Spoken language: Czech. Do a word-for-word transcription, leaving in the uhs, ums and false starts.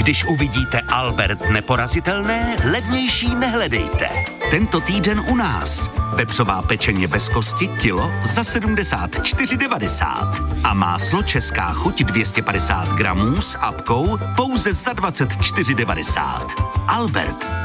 Když uvidíte Albert neporazitelné, levnější nehledejte. Tento týden u nás. Vepřová pečeně bez kosti kilo za sedmdesát čtyři devadesát. A máslo Česká chuť dvě stě padesát gramů s apkou pouze za dvacet čtyři devadesát. Albert.